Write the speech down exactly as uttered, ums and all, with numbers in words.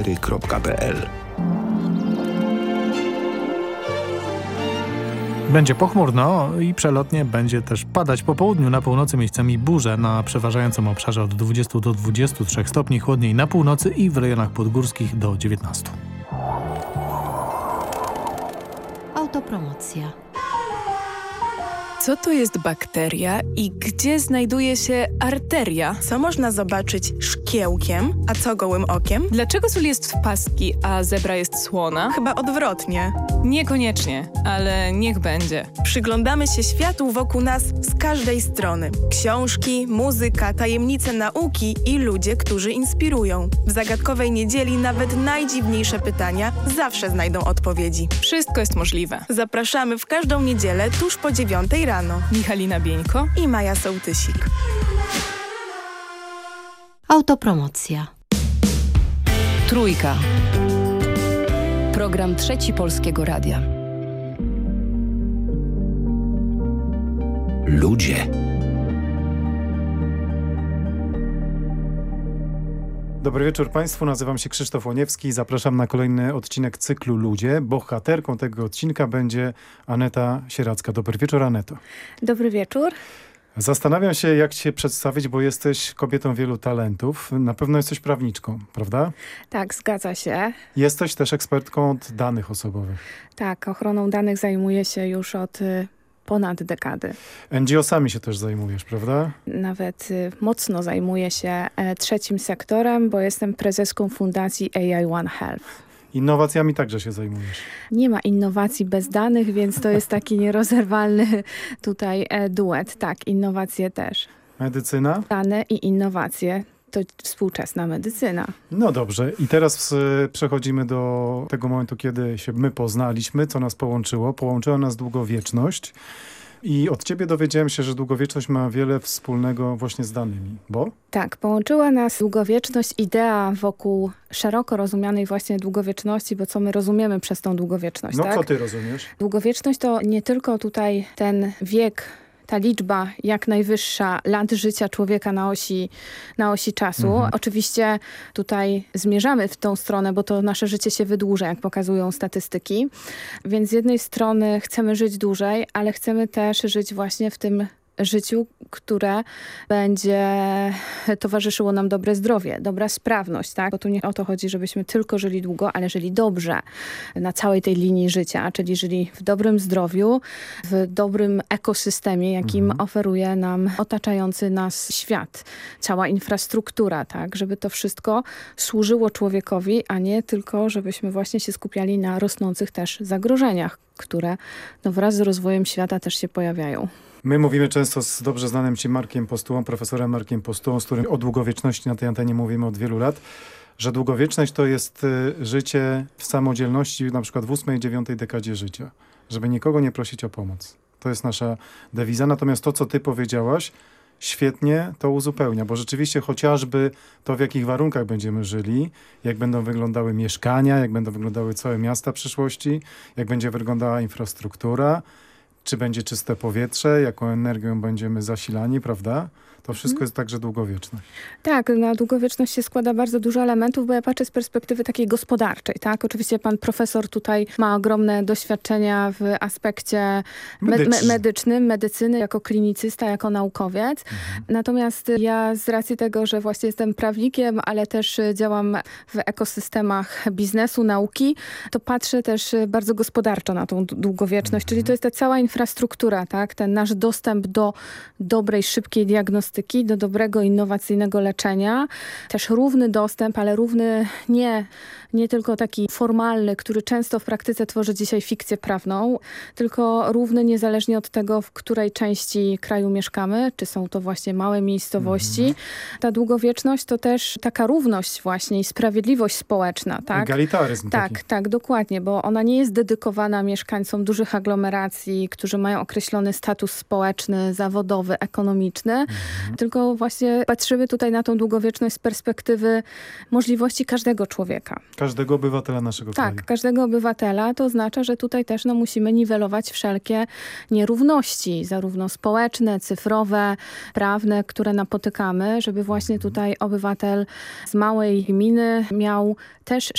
cztery kropka p l. Będzie pochmurno i przelotnie będzie też padać po południu, na północy miejscami burze, na przeważającym obszarze od dwudziestu do dwudziestu trzech stopni, chłodniej na północy i w rejonach podgórskich do dziewiętnastu. Autopromocja. Co to jest bakteria i gdzie znajduje się arteria? Co można zobaczyć szkiełkiem, a co gołym okiem? Dlaczego sól jest w paski, a zebra jest słona? Chyba odwrotnie. Niekoniecznie, ale niech będzie. Przyglądamy się światu wokół nas z każdej strony. Książki, muzyka, tajemnice nauki i ludzie, którzy inspirują. W Zagadkowej Niedzieli nawet najdziwniejsze pytania zawsze znajdą odpowiedzi. Wszystko jest możliwe. Zapraszamy w każdą niedzielę tuż po dziewiątej rano. Michalina Bieńko i Maja Sołtysik. Autopromocja. Trójka. Program Trzeci Polskiego Radia. Ludzie. Dobry wieczór Państwu, nazywam się Krzysztof Łoniewski i zapraszam na kolejny odcinek cyklu Ludzie. Bohaterką tego odcinka będzie Aneta Sieradzka. Dobry wieczór, Aneto. Dobry wieczór. Zastanawiam się, jak cię przedstawić, bo jesteś kobietą wielu talentów. Na pewno jesteś prawniczką, prawda? Tak, zgadza się. Jesteś też ekspertką od danych osobowych. Tak, ochroną danych zajmuję się już od y, ponad dekady. N G O-sami się też zajmujesz, prawda? Nawet y, mocno zajmuję się y, trzecim sektorem, bo jestem prezeską fundacji A I One Health. Innowacjami także się zajmujesz. Nie ma innowacji bez danych, więc to jest taki nierozerwalny tutaj e, duet. Tak, innowacje też. Medycyna? Dane i innowacje to współczesna medycyna. No dobrze. I teraz y, przechodzimy do tego momentu, kiedy się my poznaliśmy, co nas połączyło. Połączyła nas długowieczność. I od ciebie dowiedziałem się, że długowieczność ma wiele wspólnego właśnie z danymi, bo? Tak, połączyła nas długowieczność, idea wokół szeroko rozumianej właśnie długowieczności, bo co my rozumiemy przez tą długowieczność, No tak? co ty rozumiesz? Długowieczność to nie tylko tutaj ten wiek, ta liczba jak najwyższa lat życia człowieka na osi, na osi czasu. Mhm. Oczywiście tutaj zmierzamy w tą stronę, bo to nasze życie się wydłuża, jak pokazują statystyki. Więc z jednej strony chcemy żyć dłużej, ale chcemy też żyć właśnie w tym życiu, które będzie towarzyszyło nam dobre zdrowie, dobra sprawność, tak? Bo tu nie o to chodzi, żebyśmy tylko żyli długo, ale żyli dobrze na całej tej linii życia, czyli żyli w dobrym zdrowiu, w dobrym ekosystemie, jakim mhm. oferuje nam otaczający nas świat, cała infrastruktura, tak? Żeby to wszystko służyło człowiekowi, a nie tylko, żebyśmy właśnie się skupiali na rosnących też zagrożeniach, które no, wraz z rozwojem świata też się pojawiają. My mówimy często z dobrze znanym ci Markiem Postułą, profesorem Markiem Postułą, z którym o długowieczności na tej antenie mówimy od wielu lat, że długowieczność to jest y, życie w samodzielności, na przykład w ósmej, dziewiątej dekadzie życia. Żeby nikogo nie prosić o pomoc. To jest nasza dewiza. Natomiast to, co ty powiedziałaś, świetnie to uzupełnia, bo rzeczywiście chociażby to, w jakich warunkach będziemy żyli, jak będą wyglądały mieszkania, jak będą wyglądały całe miasta przyszłości, jak będzie wyglądała infrastruktura, czy będzie czyste powietrze, jaką energią będziemy zasilani, prawda? To wszystko hmm. jest także długowieczność. Tak, na długowieczność się składa bardzo dużo elementów, bo ja patrzę z perspektywy takiej gospodarczej, tak? Oczywiście pan profesor tutaj ma ogromne doświadczenia w aspekcie Medyczny. me- medycznym, medycyny, jako klinicysta, jako naukowiec. Hmm. Natomiast ja z racji tego, że właśnie jestem prawnikiem, ale też działam w ekosystemach biznesu, nauki, to patrzę też bardzo gospodarczo na tą długowieczność, hmm. czyli to jest ta cała infrastruktura, tak? Ten nasz dostęp do dobrej, szybkiej diagnostyki, do dobrego, innowacyjnego leczenia. Też równy dostęp, ale równy nie, nie tylko taki formalny, który często w praktyce tworzy dzisiaj fikcję prawną, tylko równy niezależnie od tego, w której części kraju mieszkamy, czy są to właśnie małe miejscowości. Mhm. Ta długowieczność to też taka równość właśnie i sprawiedliwość społeczna. Tak? Egalitaryzm Tak, taki. tak, dokładnie, bo ona nie jest dedykowana mieszkańcom dużych aglomeracji, którzy mają określony status społeczny, zawodowy, ekonomiczny, mhm. tylko właśnie patrzymy tutaj na tą długowieczność z perspektywy możliwości każdego człowieka. Każdego obywatela naszego tak, kraju. Tak, każdego obywatela. To oznacza, że tutaj też no, musimy niwelować wszelkie nierówności, zarówno społeczne, cyfrowe, prawne, które napotykamy, żeby właśnie tutaj obywatel z małej gminy miał też